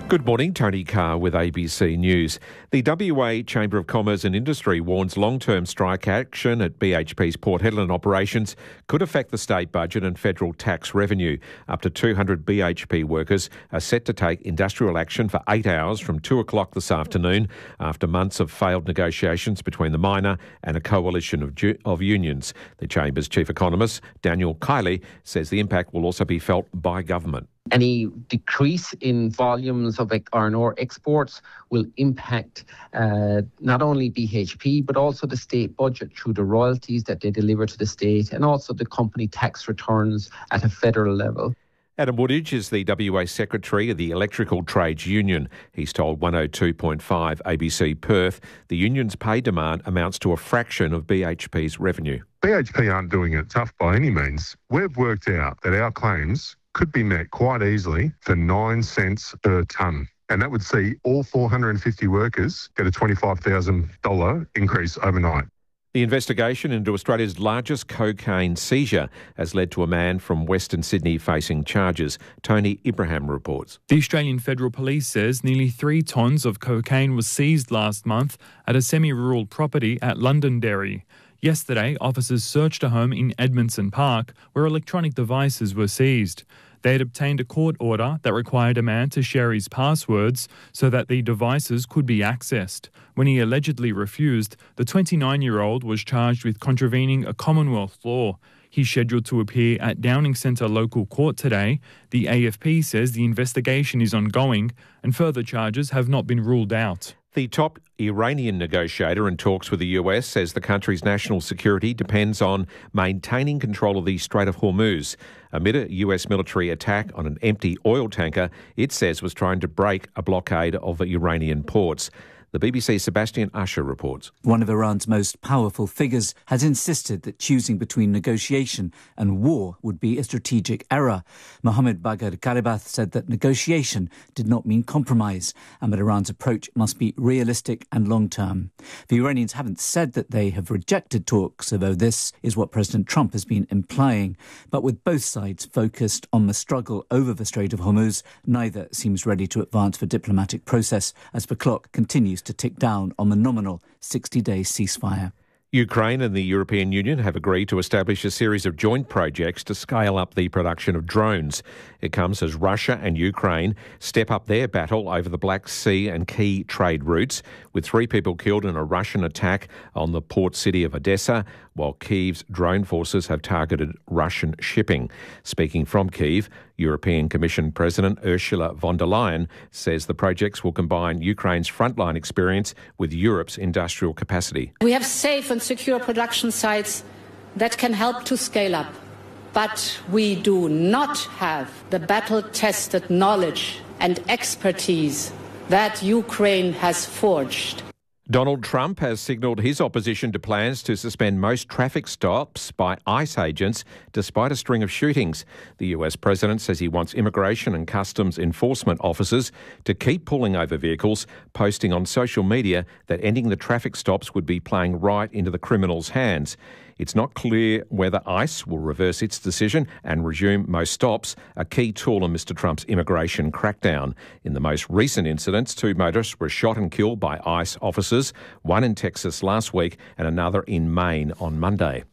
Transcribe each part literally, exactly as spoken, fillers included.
Good morning, Tony Carr with A B C News. The W A Chamber of Commerce and Industry warns long-term strike action at B H P's Port Hedland operations could affect the state budget and federal tax revenue. Up to two hundred B H P workers are set to take industrial action for eight hours from two o'clock this afternoon after months of failed negotiations between the miner and a coalition of, ju- of unions. The Chamber's chief economist, Daniel Kiley, says the impact will also be felt by government. Any decrease in volumes of iron ore exports will impact uh, not only B H P but also the state budget through the royalties that they deliver to the state and also the company tax returns at a federal level. Adam Woodage is the W A Secretary of the Electrical Trades Union. He's told one oh two point five A B C Perth the union's pay demand amounts to a fraction of B H P's revenue. B H P aren't doing it tough by any means. We've worked out that our claims could be met quite easily for nine cents per tonne. And that would see all four hundred fifty workers get a twenty-five thousand dollars increase overnight. The investigation into Australia's largest cocaine seizure has led to a man from Western Sydney facing charges. Tony Ibrahim reports. The Australian Federal Police says nearly three tonnes of cocaine was seized last month at a semi-rural property at Londonderry. Yesterday, officers searched a home in Edmondson Park where electronic devices were seized. They had obtained a court order that required a man to share his passwords so that the devices could be accessed. When he allegedly refused, the twenty-nine-year-old was charged with contravening a Commonwealth law. He's scheduled to appear at Downing Centre Local Court today. The A F P says the investigation is ongoing and further charges have not been ruled out. The top Iranian negotiator in talks with the U S says the country's national security depends on maintaining control of the Strait of Hormuz. Amid a U S military attack on an empty oil tanker, it says was trying to break a blockade of Iranian ports. The B B C's Sebastian Usher reports. One of Iran's most powerful figures has insisted that choosing between negotiation and war would be a strategic error. Mohammad Bagher Gharibath said that negotiation did not mean compromise and that Iran's approach must be realistic and long-term. The Iranians haven't said that they have rejected talks, although this is what President Trump has been implying. But with both sides focused on the struggle over the Strait of Hormuz, neither seems ready to advance the diplomatic process as the clock continues to tick down on the nominal sixty-day ceasefire. Ukraine and the European Union have agreed to establish a series of joint projects to scale up the production of drones. It comes as Russia and Ukraine step up their battle over the Black Sea and key trade routes, with three people killed in a Russian attack on the port city of Odessa, while Kyiv's drone forces have targeted Russian shipping. Speaking from Kyiv, European Commission President Ursula von der Leyen says the projects will combine Ukraine's frontline experience with Europe's industrial capacity. We have safe and secure production sites that can help to scale up, but we do not have the battle-tested knowledge and expertise that Ukraine has forged. Donald Trump has signalled his opposition to plans to suspend most traffic stops by ICE agents despite a string of shootings. The U S president says he wants immigration and customs enforcement officers to keep pulling over vehicles, posting on social media that ending the traffic stops would be playing right into the criminals' hands. It's not clear whether ICE will reverse its decision and resume most stops, a key tool in Mister Trump's immigration crackdown. In the most recent incidents, two motorists were shot and killed by ICE officers, one in Texas last week and another in Maine on Monday.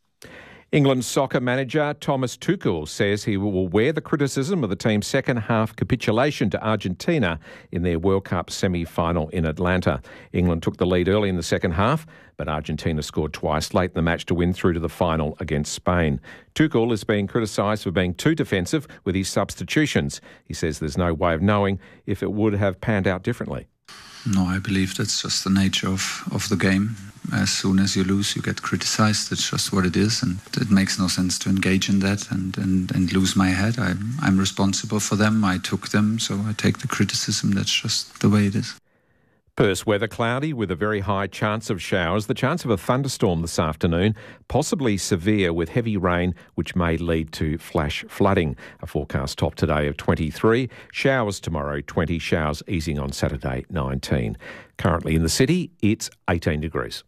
England soccer manager Thomas Tuchel says he will wear the criticism of the team's second-half capitulation to Argentina in their World Cup semi-final in Atlanta. England took the lead early in the second half, but Argentina scored twice late in the match to win through to the final against Spain. Tuchel is being criticised for being too defensive with his substitutions. He says there's no way of knowing if it would have panned out differently. No, I believe that's just the nature of, of the game. As soon as you lose, you get criticised. It's just what it is, and it makes no sense to engage in that and, and, and lose my head. I'm, I'm responsible for them. I took them, so I take the criticism. That's just the way it is. Perth's weather cloudy with a very high chance of showers. The chance of a thunderstorm this afternoon, possibly severe with heavy rain, which may lead to flash flooding. A forecast top today of twenty-three. Showers tomorrow, twenty. Showers easing on Saturday, nineteen. Currently in the city, it's eighteen degrees.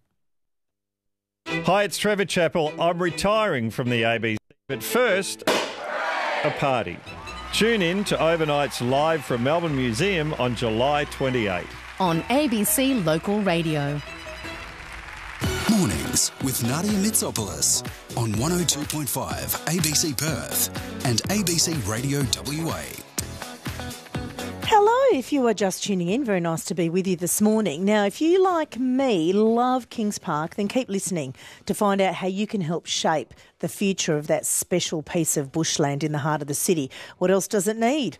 Hi, it's Trevor Chappell. I'm retiring from the A B C, but first, a party. Tune in to Overnights live from Melbourne Museum on July twenty-eighth. On A B C Local Radio. Mornings with Nadia Mitsopoulos on one oh two point five A B C Perth and A B C Radio W A. Hello, if you are just tuning in, very nice to be with you this morning. Now, if you, like me, love Kings Park, then keep listening to find out how you can help shape the future of that special piece of bushland in the heart of the city. What else does it need?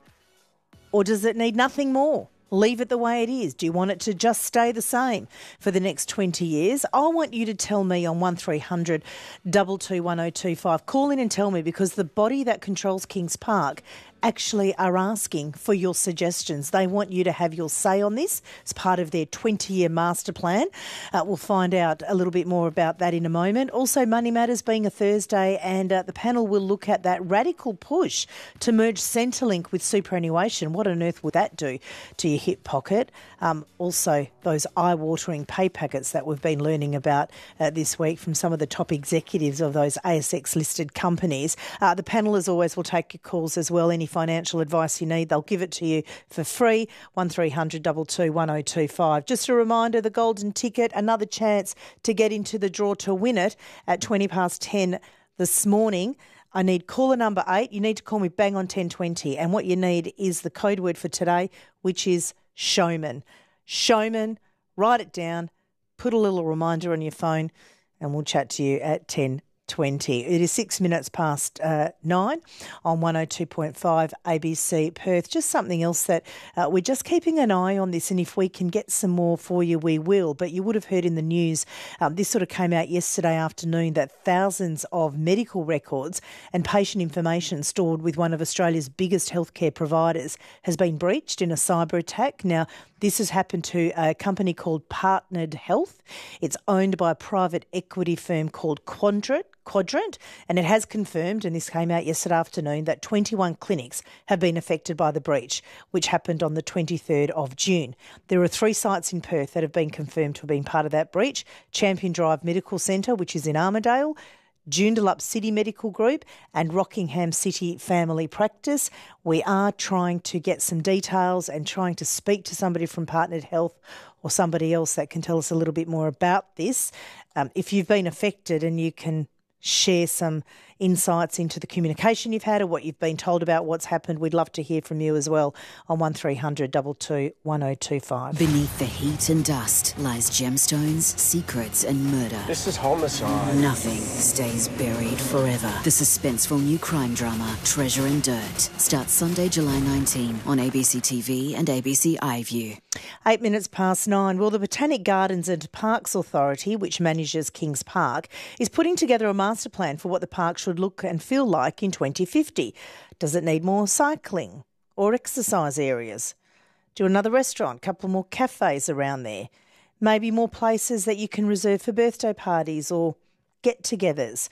Or does it need nothing more? Leave it the way it is. Do you want it to just stay the same for the next twenty years? I want you to tell me on one three hundred two two one oh two five. Call in and tell me, because the body that controls Kings Park actually are asking for your suggestions. They want you to have your say on this. It's part of their twenty-year master plan. Uh, we'll find out a little bit more about that in a moment. Also, Money Matters being a Thursday, and uh, the panel will look at that radical push to merge Centrelink with superannuation. What on earth would that do to your hip pocket? Um, also, those eye-watering pay packets that we've been learning about uh, this week from some of the top executives of those A S X-listed companies. Uh, the panel, as always, will take your calls as well. Any financial advice you need, they'll give it to you for free. one three hundred two two one oh two five. Just a reminder, the golden ticket, another chance to get into the draw to win it at twenty past ten this morning. I need caller number eight. You need to call me bang on ten twenty, and what you need is the code word for today, which is showman. Showman, write it down, put a little reminder on your phone, and we'll chat to you at ten twenty. It is six minutes past uh, nine on one oh two point five A B C Perth. Just something else that uh, we're just keeping an eye on this, and if we can get some more for you, we will. But you would have heard in the news, um, this sort of came out yesterday afternoon, that thousands of medical records and patient information stored with one of Australia's biggest healthcare providers has been breached in a cyber attack. Now, this has happened to a company called Partnered Health. It's owned by a private equity firm called Quadrant. Quadrant, and it has confirmed, and this came out yesterday afternoon, that twenty-one clinics have been affected by the breach, which happened on the twenty-third of June. There are three sites in Perth that have been confirmed to have been part of that breach: Champion Drive Medical Centre, which is in Armidale, Joondalup City Medical Group, and Rockingham City Family Practice. We are trying to get some details and trying to speak to somebody from Partnered Health or somebody else that can tell us a little bit more about this. Um, if you've been affected and you can share some insights into the communication you've had or what you've been told about what's happened, we'd love to hear from you as well on one three hundred two two one oh two five. Beneath the heat and dust lies gemstones, secrets and murder. This is homicide. Nothing stays buried forever. The suspenseful new crime drama Treasure and Dirt starts Sunday, July nineteenth on A B C T V and A B C iView. Eight minutes past nine. Well, the Botanic Gardens and Parks Authority, which manages Kings Park, is putting together a master plan for what the park should look and feel like in twenty fifty. Does it need more cycling or exercise areas? Do another restaurant, a couple more cafes around there? Maybe more places that you can reserve for birthday parties or get-togethers?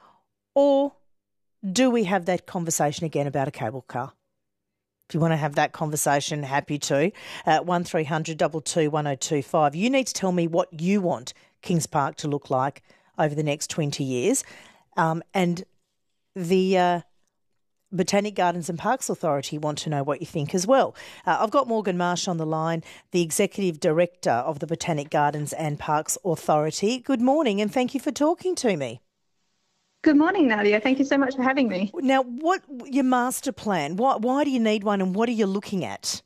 Or do we have that conversation again about a cable car? If you want to have that conversation, happy to. Uh, one three hundred two two one oh two five. You need to tell me what you want Kings Park to look like over the next twenty years. Um, and the uh, Botanic Gardens and Parks Authority want to know what you think as well. Uh, I've got Morgan Marsh on the line, the Executive Director of the Botanic Gardens and Parks Authority. Good morning, and thank you for talking to me. Good morning, Nadia. Thank you so much for having me. Now, what your master plan? Why, why do you need one, and what are you looking at?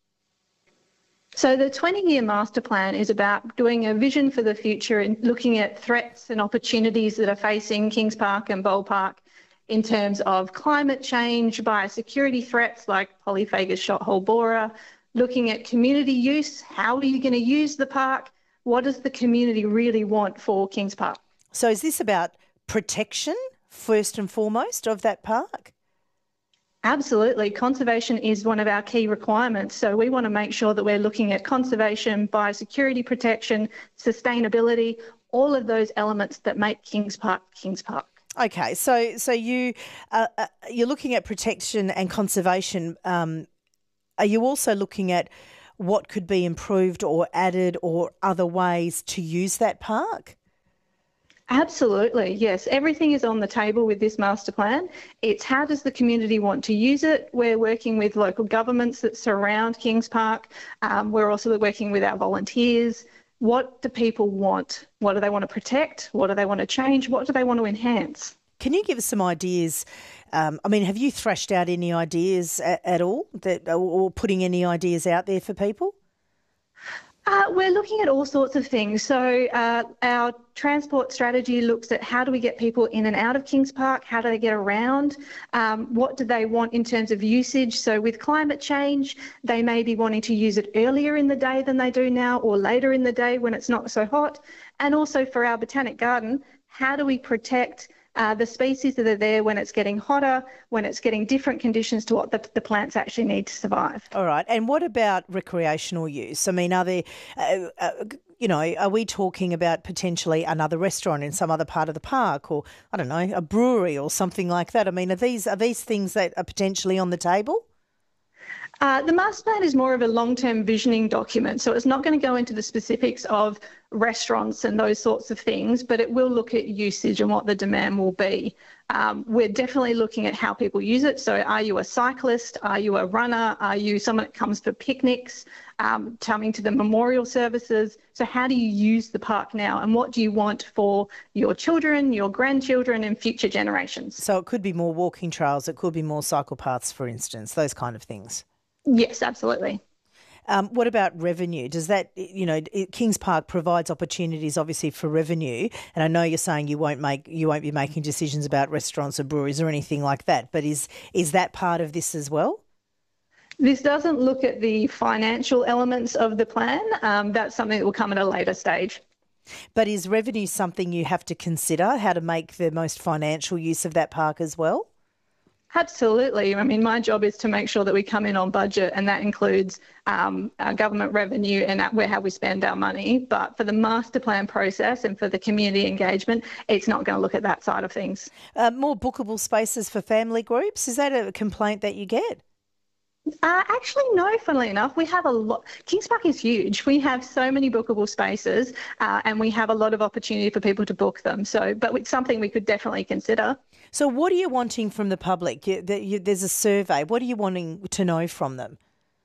So the twenty-year master plan is about doing a vision for the future and looking at threats and opportunities that are facing Kings Park and Bold Park in terms of climate change, biosecurity threats like polyphagous shot-hole borer, looking at community use. How are you going to use the park? What does the community really want for Kings Park? So is this about protection, first and foremost, of that park? Absolutely. Conservation is one of our key requirements. So we want to make sure that we're looking at conservation, biosecurity protection, sustainability, all of those elements that make Kings Park Kings Park. Okay, so so you uh, uh, you're looking at protection and conservation. Um, are you also looking at what could be improved or added or other ways to use that park? Absolutely, yes. Everything is on the table with this master plan. It's how does the community want to use it? We're working with local governments that surround Kings Park. Um, we're also working with our volunteers. What do people want? What do they want to protect? What do they want to change? What do they want to enhance? Can you give us some ideas? Um, I mean, have you thrashed out any ideas at, at all that, or putting any ideas out there for people? Uh, we're looking at all sorts of things. So uh, our transport strategy looks at how do we get people in and out of Kings Park, how do they get around, um, what do they want in terms of usage. So with climate change, they may be wanting to use it earlier in the day than they do now, or later in the day when it's not so hot. And also for our Botanic Garden, how do we protect Uh, the species that are there when it's getting hotter, when it's getting different conditions to what the, the plants actually need to survive. All right. And what about recreational use? I mean, are there, uh, uh, you know, are we talking about potentially another restaurant in some other part of the park, or, I don't know, a brewery or something like that? I mean, are these, are these things that are potentially on the table? Uh, the master plan is more of a long-term visioning document, so it's not going to go into the specifics of restaurants and those sorts of things, but it will look at usage and what the demand will be. Um, we're definitely looking at how people use it. So are you a cyclist? Are you a runner? Are you someone that comes for picnics, um, coming to the memorial services? So how do you use the park now, and what do you want for your children, your grandchildren and future generations? So it could be more walking trails, it could be more cycle paths, for instance, those kind of things. Yes, absolutely. Um, what about revenue? Does that, you know, Kings Park provides opportunities obviously for revenue, and I know you're saying you won't make, you won't be making decisions about restaurants or breweries or anything like that, but is is that part of this as well? This doesn't look at the financial elements of the plan. Um, that's something that will come at a later stage. But is revenue something you have to consider, how to make the most financial use of that park as well? Absolutely. I mean, my job is to make sure that we come in on budget, and that includes um, our government revenue and where how we spend our money. But for the master plan process and for the community engagement, it's not going to look at that side of things. Uh, more bookable spaces for family groups, is that a complaint that you get? Uh, actually, no, funnily enough. We have a lot. Kings Park is huge. We have so many bookable spaces uh, and we have a lot of opportunity for people to book them. So, but it's something we could definitely consider. So what are you wanting from the public? You, the, you, there's a survey. What are you wanting to know from them?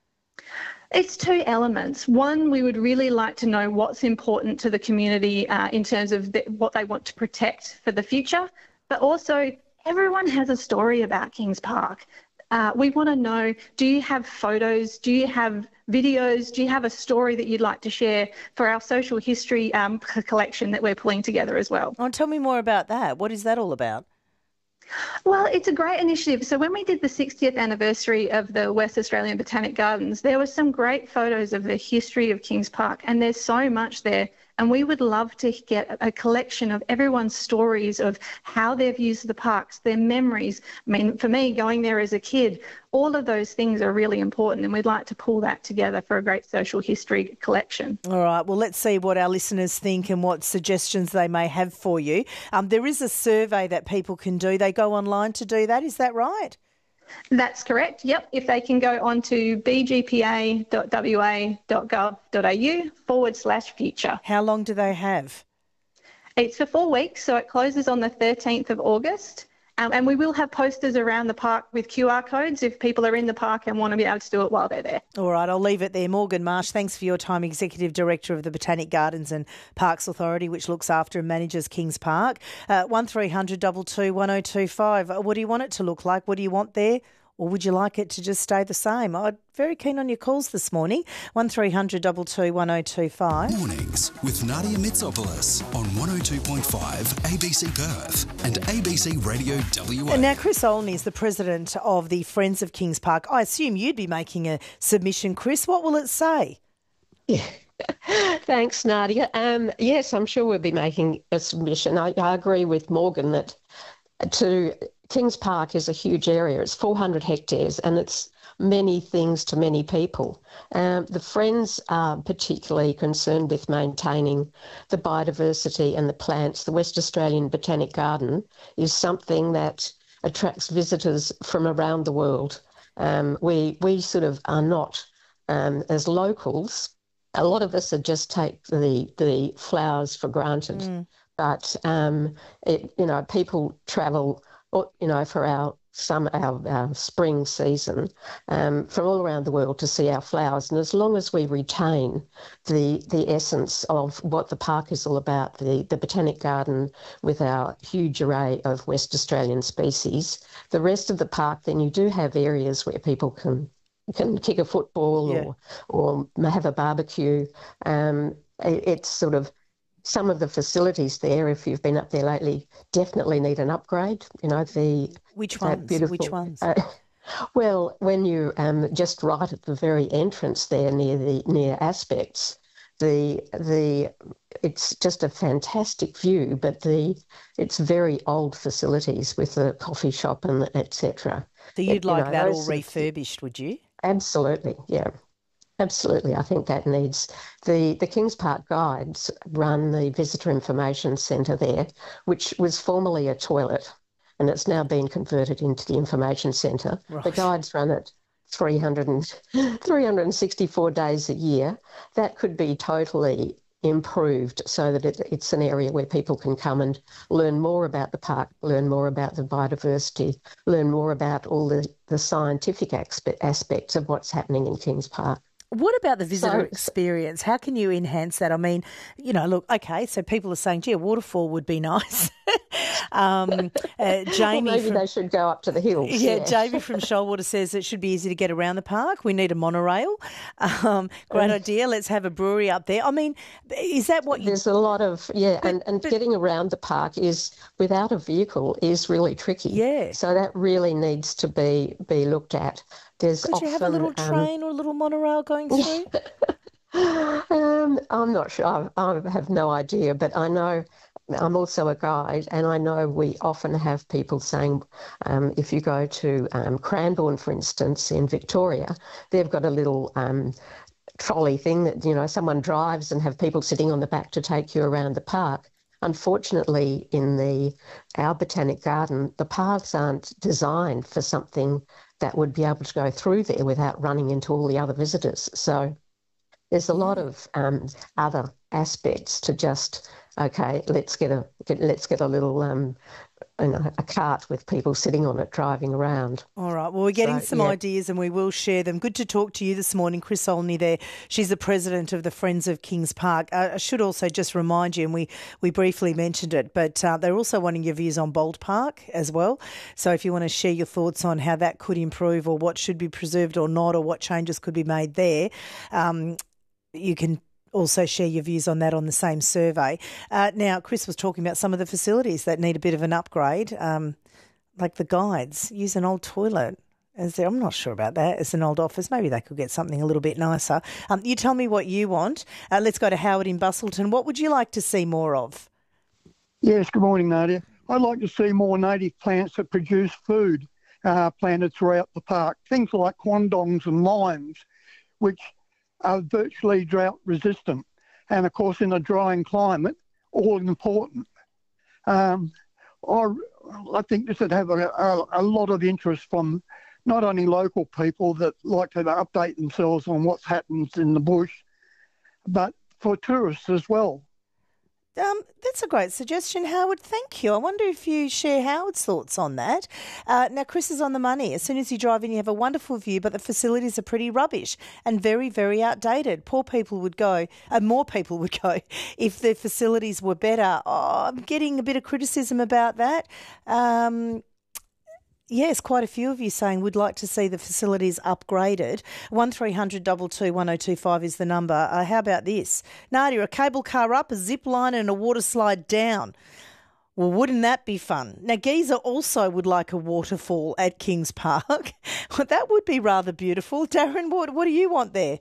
It's two elements. One, we would really like to know what's important to the community uh, in terms of the, what they want to protect for the future. But also, everyone has a story about Kings Park. Uh, we want to know, do you have photos? Do you have videos? Do you have a story that you'd like to share for our social history um, collection that we're pulling together as well? Oh, tell me more about that. What is that all about? Well, it's a great initiative. So when we did the sixtieth anniversary of the West Australian Botanic Gardens, there were some great photos of the history of Kings Park, and there's so much there. And we would love to get a collection of everyone's stories of how they've used the parks, their memories. I mean, for me, going there as a kid, all of those things are really important, and we'd like to pull that together for a great social history collection. All right. Well, let's see what our listeners think and what suggestions they may have for you. Um, there is a survey that people can do. They go online to do that. Is that right? That's correct, yep. If they can go on to bgpa.wa.gov.au forward slash future. How long do they have? It's for four weeks, so it closes on the thirteenth of August. Um, and we will have posters around the park with Q R codes if people are in the park and want to be able to do it while they're there. All right, I'll leave it there. Morgan Marsh, thanks for your time, Executive Director of the Botanic Gardens and Parks Authority, which looks after and manages Kings Park. Uh, one three hundred two two one oh two five. What do you want it to look like? What do you want there? Or would you like it to just stay the same? I'm very keen on your calls this morning. one three hundred two two one oh two five. Mornings with Nadia Mitsopoulos on one oh two point five A B C Perth and A B C Radio W A. And now Chris Olney is the president of the Friends of Kings Park. I assume you'd be making a submission, Chris. What will it say? Yeah. Thanks, Nadia. Um, yes, I'm sure we'll be making a submission. I, I agree with Morgan that to Kings Park is a huge area. It's four hundred hectares and it's many things to many people. Um, the Friends are particularly concerned with maintaining the biodiversity and the plants. The West Australian Botanic Garden is something that attracts visitors from around the world. Um, we, we sort of are not, um, as locals, a lot of us are just take the, the flowers for granted. Mm. but um, it, you know, people travel, you know, for our summer, our, our spring season um, from all around the world to see our flowers. And as long as we retain the the essence of what the park is all about, the, the Botanic Garden with our huge array of West Australian species, the rest of the park, then you do have areas where people can can kick a football yeah. or or have a barbecue. Um, it, it's sort of some of the facilities there, if you've been up there lately, definitely need an upgrade. You know, the which ones? Which ones? Uh, well, when you um, just right at the very entrance there near the near Aspects, the the it's just a fantastic view, but the it's very old facilities with the coffee shop and et cetera. So you'd it, like you know, that all refurbished, would you? Absolutely, yeah. Absolutely. I think that needs... The, the Kings Park Guides run the Visitor Information Centre there, which was formerly a toilet, and it's now been converted into the Information Centre. Right. The Guides run it three hundred, three hundred sixty-four days a year. That could be totally improved so that it, it's an area where people can come and learn more about the park, learn more about the biodiversity, learn more about all the, the scientific aspe- aspects of what's happening in Kings Park. What about the visitor so, experience? How can you enhance that? I mean, you know, look, okay, so people are saying, gee, a waterfall would be nice. um, uh, Jamie well, maybe from, they should go up to the hills. Yeah, yeah. Jamie from Shoalwater says it should be easy to get around the park. We need a monorail. Um, great um, idea. Let's have a brewery up there. I mean, is that what you... There's a lot of, yeah, but, and, and but, getting around the park is, without a vehicle, is really tricky. Yeah. So that really needs to be, be looked at. There's Could often, you have a little train um, or a little monorail going through? um, I'm not sure. I, I have no idea, but I know I'm also a guide, and I know we often have people saying, um, if you go to um, Cranbourne, for instance, in Victoria, they've got a little um, trolley thing that, you know, someone drives and have people sitting on the back to take you around the park. Unfortunately, in the our Botanic Garden, the paths aren't designed for something that would be able to go through there without running into all the other visitors. So there's a lot of um, other aspects to just, okay, let's get a get, let's get a little um, you know, a cart with people sitting on it driving around. All right. Well, we're getting so, some yeah. ideas and we will share them. Good to talk to you this morning, Chris Olney there. She's the president of the Friends of Kings Park. Uh, I should also just remind you, and we, we briefly mentioned it, but uh, they're also wanting your views on Bold Park as well. So if you want to share your thoughts on how that could improve or what should be preserved or not or what changes could be made there, um, you can also share your views on that on the same survey. Uh, now, Chris was talking about some of the facilities that need a bit of an upgrade, um, like the Guides. Use an old toilet. As there, I'm not sure about that. It's an old office. Maybe they could get something a little bit nicer. Um, you tell me what you want. Uh, let's go to Howard in Bustleton. What would you like to see more of? Yes, good morning, Nadia. I'd like to see more native plants that produce food uh, planted throughout the park. Things like quandongs and limes, which are virtually drought resistant, and of course in a drying climate, all important. Um, I, I think this would have a, a, a lot of interest from not only local people that like to update themselves on what happens in the bush, but for tourists as well. Um, that's a great suggestion, Howard. Thank you. I wonder if you share Howard's thoughts on that. Uh, now, Chris is on the money. As soon as you drive in, you have a wonderful view, but the facilities are pretty rubbish and very, very outdated. Poor people would go, uh, more people would go if the facilities were better. Oh, I'm getting a bit of criticism about that. Um, Yes, quite a few of you saying would like to see the facilities upgraded. one three hundred two two one oh two five is the number. Uh, how about this? Nadia, a cable car up, a zip line and a water slide down. Well, wouldn't that be fun? Now, Giza also would like a waterfall at Kings Park. Well, that would be rather beautiful. Darren, what, what do you want there?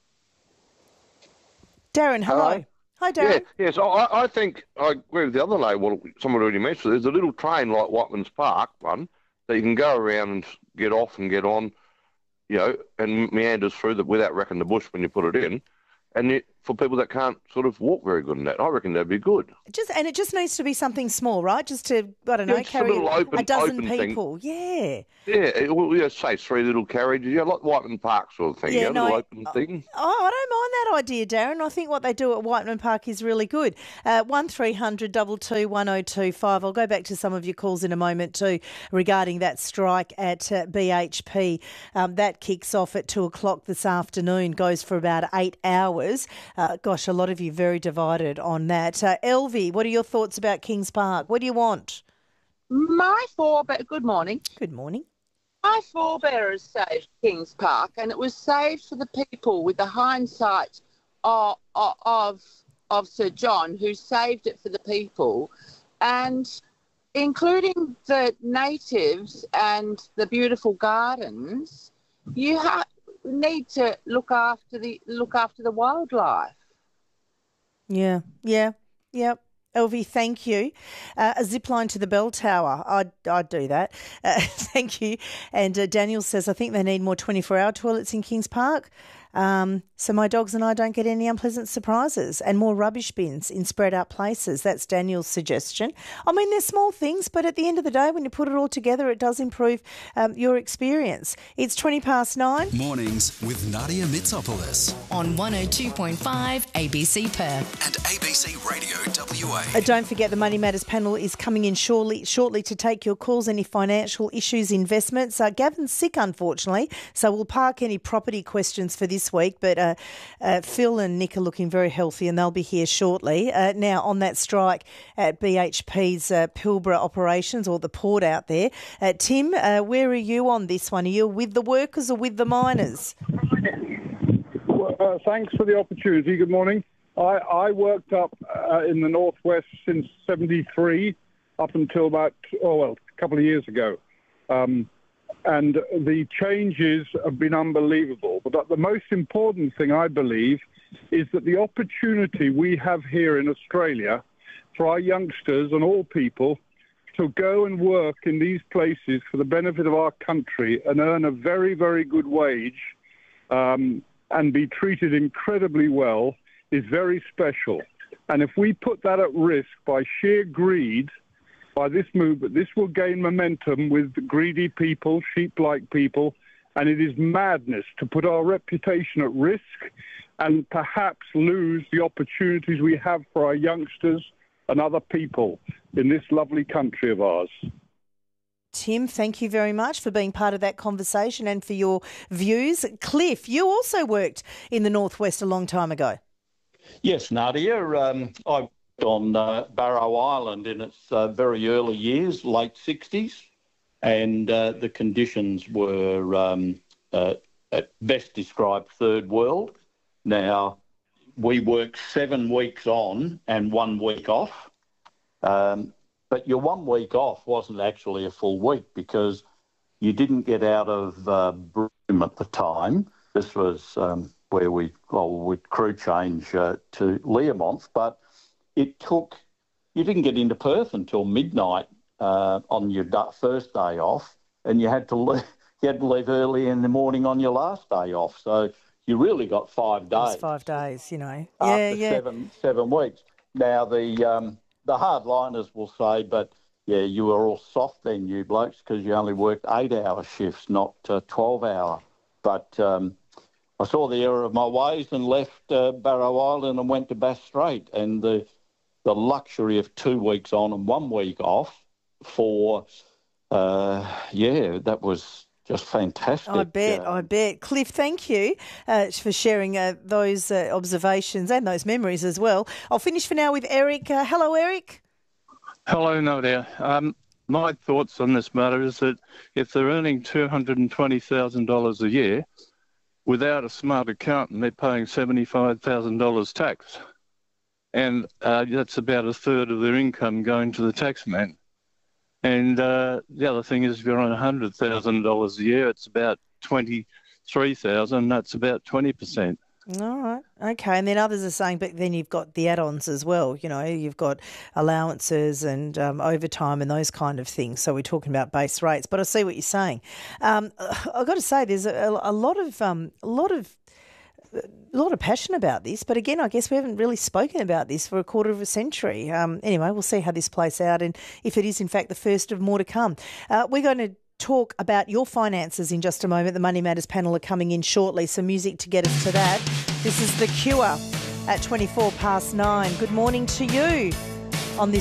Darren, hello. hello. Hi, Darren. Yes, yes. I, I think I agree with the other lady. Well, someone already mentioned there's a little train like Watman's Park one, that you can go around and get off and get on, you know, and meanders through the, without wrecking the bush when you put it in. And you, for people that can't sort of walk very good in that. I reckon that'd be good. Just and it just needs to be something small, right? Just to I don't know, Yeah, just a carry little a, open- a dozen open thing. people. Yeah. Yeah, it, well, yeah, say three little carriages, yeah, like Whiteman Park sort of thing. Yeah, Yeah, a no, little open thing. Oh, I don't mind that idea, Darren. I think what they do at Whiteman Park is really good. Uh, one three hundred two two one oh two five. I'll go back to some of your calls in a moment too regarding that strike at uh, B H P. Um, that kicks off at two o'clock this afternoon, goes for about eight hours. Uh, gosh, a lot of you very divided on that. Uh, Elvie, what are your thoughts about Kings Park? What do you want? My forebear, good morning. Good morning. My forebearers saved Kings Park, and it was saved for the people with the hindsight of, of, of Sir John, who saved it for the people, and including the natives and the beautiful gardens. You ha- need to look after the look after the wildlife. Yeah, yeah, yep. Elvie, thank you. Uh, a zip line to the bell tower. I'd, I'd do that. Uh, thank you. And uh, Daniel says, I think they need more twenty-four hour toilets in Kings Park. Um, so my dogs and I don't get any unpleasant surprises, and more rubbish bins in spread out places. That's Daniel's suggestion. I mean, they're small things, but at the end of the day, when you put it all together, it does improve um, your experience. It's twenty past nine. Mornings with Nadia Mitsopoulos On one oh two point five A B C Perth. and A B C Radio W A. Uh, don't forget the Money Matters panel is coming in shortly shortly to take your calls, any financial issues, investments. Uh, Gavin's sick, unfortunately, so we'll park any property questions for this week, but uh, uh, Phil and Nick are looking very healthy and they'll be here shortly. Uh, now, on that strike at B H P's uh, Pilbara operations, or the port out there, uh, Tim, uh, where are you on this one? Are you with the workers or with the miners? Well, uh, thanks for the opportunity. Good morning. I, I worked up uh, in the northwest since seventy-three, up until about, oh, well, a couple of years ago. Um, and the changes have been unbelievable. But the most important thing, I believe, is that the opportunity we have here in Australia for our youngsters and all people to go and work in these places for the benefit of our country and earn a very, very good wage um, and be treated incredibly well is very special. And if we put that at risk by sheer greed, by this movement, this will gain momentum with greedy people, sheep-like people, and it is madness to put our reputation at risk and perhaps lose the opportunities we have for our youngsters and other people in this lovely country of ours. Tim, thank you very much for being part of that conversation and for your views. Cliff, you also worked in the Northwest a long time ago. Yes, Nadia. Um, I worked on uh, Barrow Island in its uh, very early years, late sixties, and uh, the conditions were um, uh, at best described third world. Now, we worked seven weeks on and one week off, um, but your one week off wasn't actually a full week because you didn't get out of uh, Broome at the time. This was um, where we, well, we'd crew change uh, to Learmonth, but it took, you didn't get into Perth until midnight uh, on your da- first day off, and you had to leave, you had to leave early in the morning on your last day off. So you really got five days. It's five days, you know. After yeah, yeah. seven seven weeks. Now the um, the hardliners will say, but yeah, you were all soft then, you blokes, because you only worked eight-hour shifts, not uh, twelve-hour. But um, I saw the error of my ways and left uh, Barrow Island and went to Bass Strait, and the the luxury of two weeks on and one week off for, uh, yeah, that was just fantastic. I bet, uh, I bet. Cliff, thank you uh, for sharing uh, those uh, observations and those memories as well. I'll finish for now with Eric. Uh, hello, Eric. Hello, Nadia. Um, my thoughts on this matter is that if they're earning two hundred twenty thousand dollars a year, without a smart accountant, they're paying seventy-five thousand dollars tax. And uh, that's about a third of their income going to the taxman. And uh, the other thing is if you're on one hundred thousand dollars a year, it's about twenty-three thousand dollars. That's about twenty percent. All right. Okay. And then others are saying, but then you've got the add-ons as well. You know, you've got allowances and um, overtime and those kind of things. So we're talking about base rates. But I see what you're saying. Um, I've got to say, there's a, a lot of um, a lot of a lot of passion about this, but again, I guess we haven't really spoken about this for a quarter of a century. Um, anyway, we'll see how this plays out and if it is in fact the first of more to come. Uh, we're going to talk about your finances in just a moment. The Money Matters panel are coming in shortly, so music to get us to that. This is The Cure at twenty-four past nine. Good morning to you.